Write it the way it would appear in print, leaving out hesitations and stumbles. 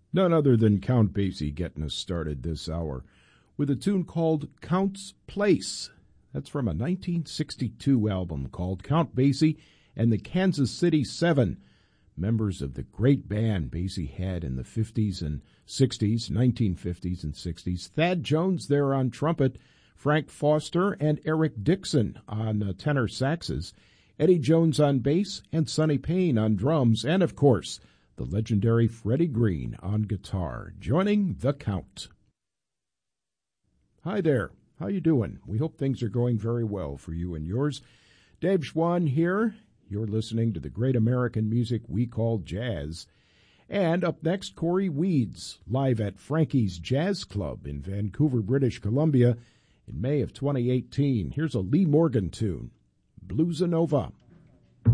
None other than Count Basie getting us started this hour with a tune called Count's Place. That's from a 1962 album called Count Basie and the Kansas City Seven, members of the great band Basie had in the 50s and 60s, 1950s and 60s. Thad Jones there on trumpet, Frank Foster and Eric Dixon on tenor saxes, Eddie Jones on bass, and Sonny Payne on drums, and of course, the legendary Freddie Green on guitar, joining the Count. Hi there. How you doing? We hope things are going very well for you and yours. Dave Schwann here. You're listening to the great American music we call jazz. And up next, Corey Weeds, live at Frankie's Jazz Club in Vancouver, British Columbia in May of 2018. Here's a Lee Morgan tune, Bluesanova.